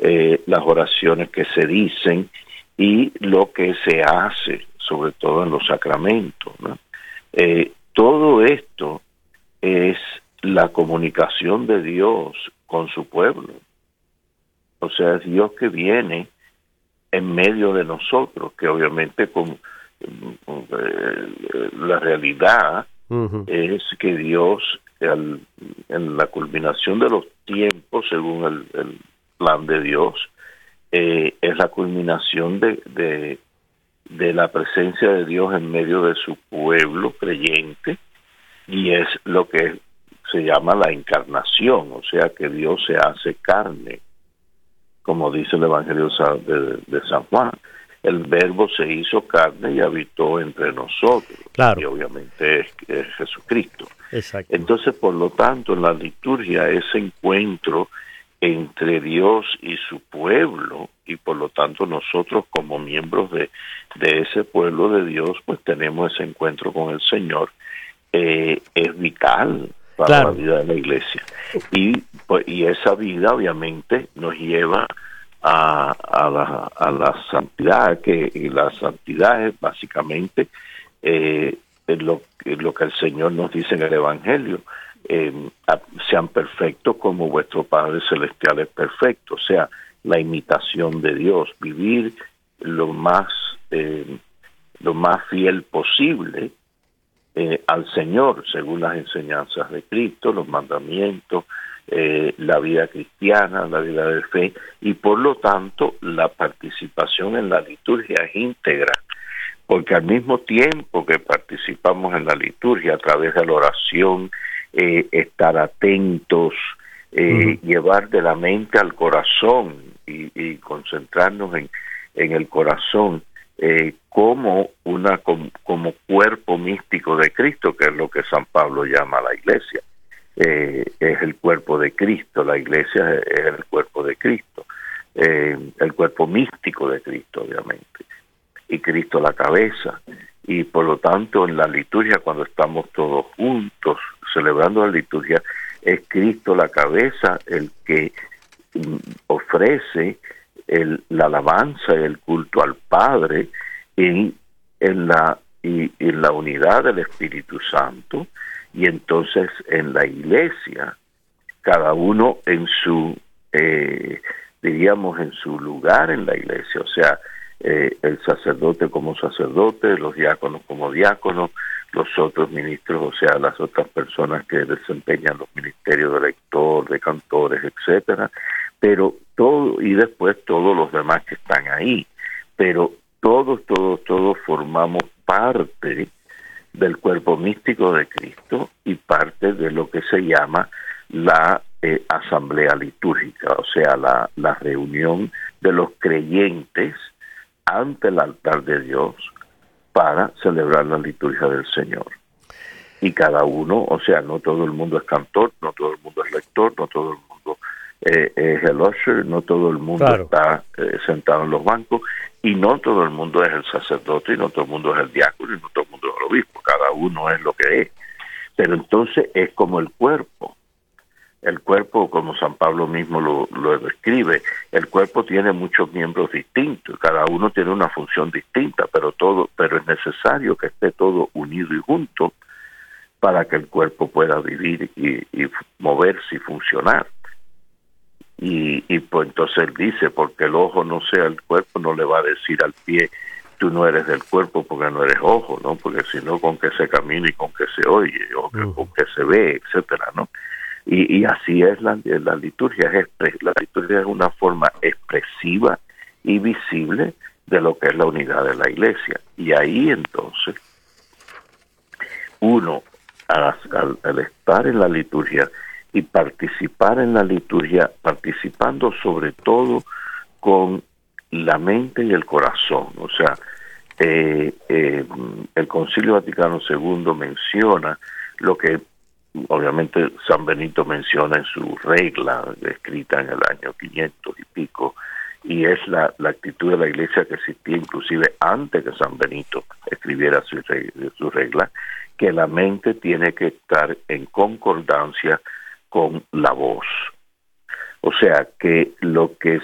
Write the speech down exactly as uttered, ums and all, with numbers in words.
eh, las oraciones que se dicen y lo que se hace, sobre todo en los sacramentos, ¿no? Eh, todo esto es la comunicación de Dios con su pueblo. O sea, es Dios que viene en medio de nosotros, que obviamente con, con eh, la realidad uh-huh. es que Dios, al, en la culminación de los tiempos, según el, el plan de Dios, eh, es la culminación de, de, de la presencia de Dios en medio de su pueblo creyente, y es lo que se llama la encarnación, o sea que Dios se hace carne, como dice el Evangelio de, de San Juan. El Verbo se hizo carne y habitó entre nosotros. Claro. Y obviamente es, es Jesucristo. Exacto. Entonces, por lo tanto, en la liturgia, ese encuentro entre Dios y su pueblo, y por lo tanto nosotros como miembros de, de ese pueblo de Dios, pues tenemos ese encuentro con el Señor, eh, es vital para claro. la vida de la iglesia. Y, pues, y esa vida obviamente nos lleva a, a, la, a la santidad, que y la santidad es básicamente eh, es lo, es lo que el Señor nos dice en el Evangelio. Eh, sean perfectos como vuestro Padre Celestial es perfecto, o sea, la imitación de Dios, vivir lo más, eh, lo más fiel posible Eh, al Señor, según las enseñanzas de Cristo, los mandamientos, eh, la vida cristiana, la vida de fe, y por lo tanto la participación en la liturgia es íntegra, porque al mismo tiempo que participamos en la liturgia a través de la oración, eh, estar atentos, eh, uh-huh. llevar de la mente al corazón y, y concentrarnos en, en el corazón, Eh, como una como, como cuerpo místico de Cristo, que es lo que San Pablo llama a la iglesia. Eh, es el cuerpo de Cristo, la iglesia es el cuerpo de Cristo, eh, el cuerpo místico de Cristo, obviamente, y Cristo la cabeza. Y por lo tanto, en la liturgia, cuando estamos todos juntos celebrando la liturgia, es Cristo la cabeza el que mm, ofrece El, la alabanza y el culto al Padre en, en la y, en la unidad del Espíritu Santo, y entonces en la iglesia cada uno en su eh, diríamos en su lugar en la iglesia, o sea, eh, el sacerdote como sacerdote, los diáconos como diáconos, los otros ministros, o sea, las otras personas que desempeñan los ministerios de lector, de cantores, etcétera, pero todo, y después todos los demás que están ahí, pero todos, todos, todos formamos parte del cuerpo místico de Cristo y parte de lo que se llama la eh, asamblea litúrgica, o sea, la, la reunión de los creyentes ante el altar de Dios para celebrar la liturgia del Señor. Y cada uno, o sea, no todo el mundo es cantor, no todo el mundo es lector, no todo el mundo eh, es el usher, no todo el mundo claro. está eh, sentado en los bancos, y no todo el mundo es el sacerdote, y no todo el mundo es el diácono, y no todo el mundo es el obispo, cada uno es lo que es. Pero entonces es como el cuerpo. El cuerpo, como San Pablo mismo lo, lo describe, el cuerpo tiene muchos miembros distintos, cada uno tiene una función distinta, pero todo, pero es necesario que esté todo unido y junto para que el cuerpo pueda vivir y, y moverse y funcionar. Y, y pues entonces él dice, porque el ojo no sea el cuerpo, no le va a decir al pie, tú no eres del cuerpo porque no eres ojo, ¿no? Porque si no, con que se camina y con que se oye, o que, uh. con que se ve, etcétera, ¿no? Y, y así es la, la liturgia, es expres, la liturgia es una forma expresiva y visible de lo que es la unidad de la iglesia. Y ahí entonces, uno, al, al, al estar en la liturgia y participar en la liturgia, participando sobre todo con la mente y el corazón, o sea, eh, eh, el Concilio Vaticano segundo menciona lo que obviamente San Benito menciona en su regla, escrita en el año quinientos y pico, y es la, la actitud de la Iglesia que existía inclusive antes que San Benito escribiera su, su regla, que la mente tiene que estar en concordancia con la voz. O sea, que lo que